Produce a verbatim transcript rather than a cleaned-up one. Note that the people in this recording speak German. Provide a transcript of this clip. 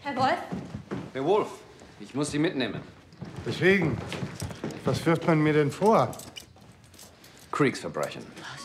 Herr Wolf? Herr Wolf, ich muss Sie mitnehmen. Deswegen. Was wirft man mir denn vor? Kriegsverbrechen. Was?